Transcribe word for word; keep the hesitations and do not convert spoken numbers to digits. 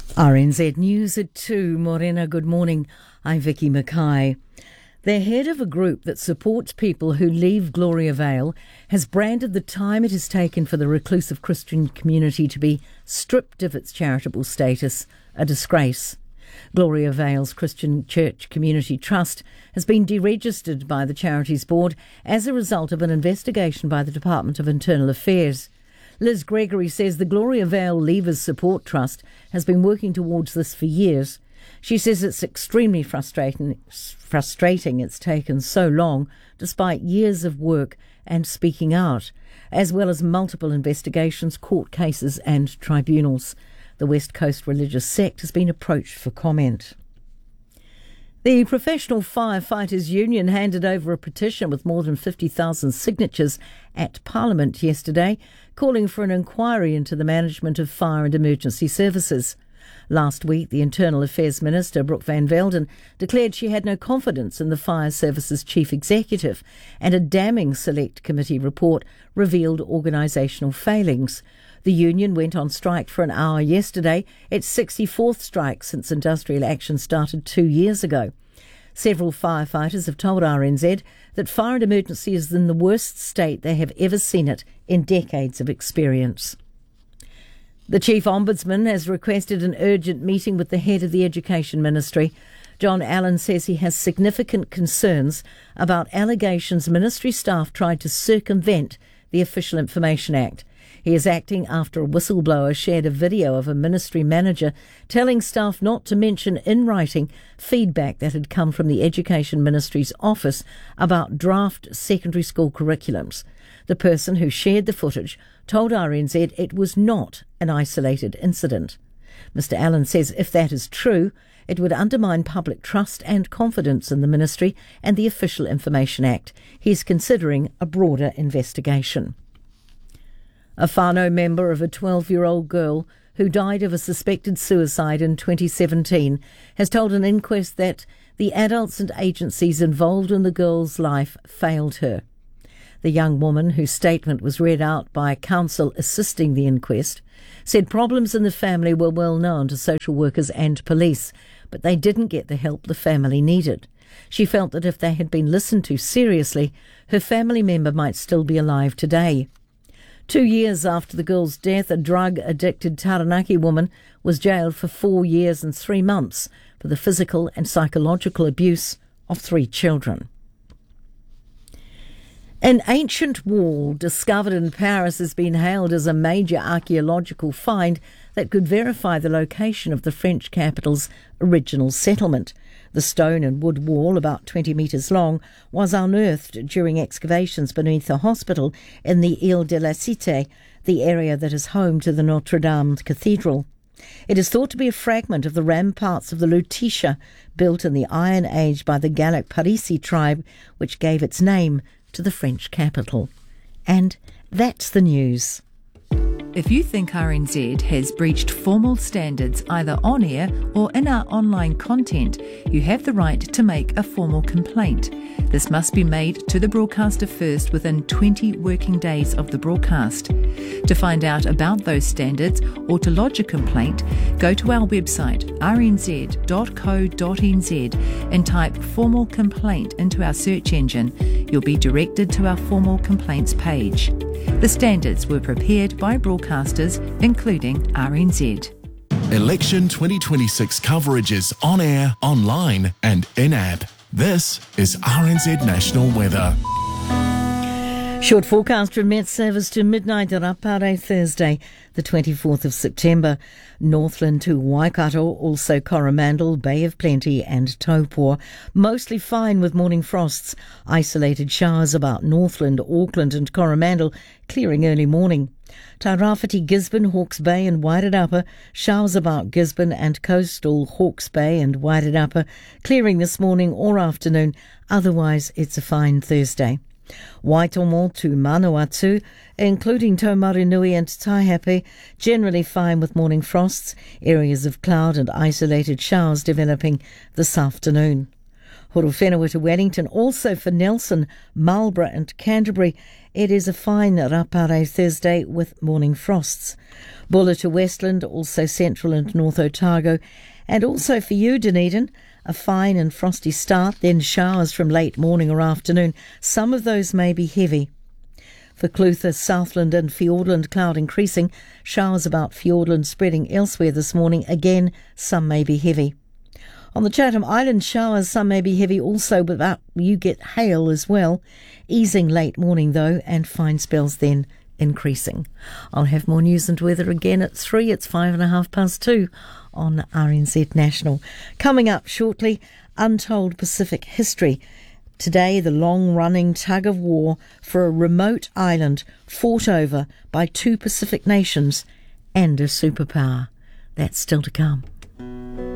R N Z News at two. Morena, good morning. I'm Vicky Mackay. The head of a group that supports people who leave Gloria Vale has branded the time it has taken for the reclusive Christian community to be stripped of its charitable status a disgrace. Gloria Vale's Christian Church Community Trust has been deregistered by the Charities Board as a result of an investigation by the Department of Internal Affairs. Liz Gregory says the Gloria Vale Leavers Support Trust has been working towards this for years. She says it's extremely frustrating, frustrating it's taken so long, despite years of work and speaking out, as well as multiple investigations, court cases and tribunals. The West Coast religious sect has been approached for comment. The Professional Firefighters Union handed over a petition with more than fifty thousand signatures at Parliament yesterday, calling for an inquiry into the management of fire and emergency services. Last week, the Internal Affairs Minister, Brooke Van Velden, declared she had no confidence in the Fire Service's chief executive, and a damning Select Committee report revealed organisational failings. The union went on strike for an hour yesterday, its sixty-fourth strike since industrial action started two years ago. Several firefighters have told R N Z that fire and emergency is in the worst state they have ever seen it in decades of experience. The Chief Ombudsman has requested an urgent meeting with the head of the Education Ministry. John Allen says he has significant concerns about allegations ministry staff tried to circumvent the Official Information Act. He is acting after a whistleblower shared a video of a ministry manager telling staff not to mention in writing feedback that had come from the Education Ministry's office about draft secondary school curriculums. The person who shared the footage told R N Z it was not an isolated incident. Mister Allen says if that is true, it would undermine public trust and confidence in the ministry and the Official Information Act. He is considering a broader investigation. A whānau member of a twelve-year-old girl who died of a suspected suicide in twenty seventeen has told an inquest that the adults and agencies involved in the girl's life failed her. The young woman, whose statement was read out by counsel assisting the inquest, said problems in the family were well known to social workers and police, but they didn't get the help the family needed. She felt that if they had been listened to seriously, her family member might still be alive today. Two years after the girl's death, a drug-addicted Taranaki woman was jailed for four years and three months for the physical and psychological abuse of three children. An ancient wall discovered in Paris has been hailed as a major archaeological find that could verify the location of the French capital's original settlement. The stone and wood wall, about twenty metres long, was unearthed during excavations beneath a hospital in the Ile de la Cité, the area that is home to the Notre Dame Cathedral. It is thought to be a fragment of the ramparts of the Lutetia, built in the Iron Age by the Gallic Parisi tribe, which gave its name to the French capital. And that's the news. If you think R N Z has breached formal standards either on air or in our online content, you have the right to make a formal complaint. This must be made to the broadcaster first within twenty working days of the broadcast. To find out about those standards or to lodge a complaint, go to our website r n z dot co dot n z and type formal complaint into our search engine. You'll be directed to our formal complaints page. The standards were prepared by broadcasters, including R N Z. Election twenty twenty-six coverage is on air, online and in-app. This is R N Z National Weather. Short forecast from Met Service to midnight Rapare Thursday, the twenty-fourth of September. Northland to Waikato, also Coromandel, Bay of Plenty and Taupō. Mostly fine with morning frosts. Isolated showers about Northland, Auckland and Coromandel, clearing early morning. Tairāwhiti, Gisborne, Hawke's Bay and Wairarapa. Showers about Gisborne and coastal Hawke's Bay and Wairarapa, clearing this morning or afternoon. Otherwise, it's a fine Thursday. Waitomo to Manawatu, including Taumarunui and Taihape, generally fine with morning frosts, areas of cloud and isolated showers developing this afternoon. Horowhenua to Wellington. Also for Nelson, Marlborough and Canterbury, it is a fine rapare Thursday with morning frosts. Bulla to Westland, also Central and North Otago. And also for you, Dunedin, a fine and frosty start, then showers from late morning or afternoon. Some of those may be heavy. For Clutha, Southland and Fiordland, cloud increasing. Showers about Fiordland spreading elsewhere this morning. Again, some may be heavy. On the Chatham Island, showers, some may be heavy also, but you get hail as well. Easing late morning though, and fine spells then increasing. I'll have more news and weather again at three. It's five and a half past two on R N Z National. Coming up shortly, Untold Pacific History. Today, the long-running tug of war for a remote island fought over by two Pacific nations and a superpower. That's still to come.